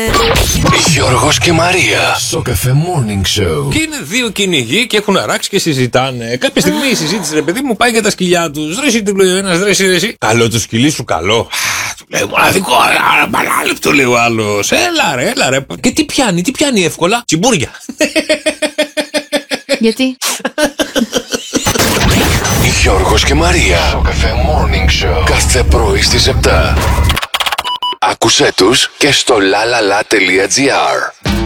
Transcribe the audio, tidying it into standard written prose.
Γιώργος και Μαρία στο Cafe Morning Show. Και είναι δύο κυνηγοί και έχουν αράξει και συζητάνε. Κάποια στιγμή η συζήτηση, ρε παιδί μου, πάει για τα σκυλιά του. Ρε εσύ, του λέει ο ένας, ρε εσύ. Καλό το σκυλί σου, καλό. Του λέει μοναδικό, παράλεπτο, λέει ο άλλος. Έλα ρε. Και τι πιάνει εύκολα? Τσιμπούρια. Γιατί? Γιώργος και Μαρία στο Cafe Morning Show. Κάθε πρωί στις 7. Άκουσέ τους και στο lalala.gr.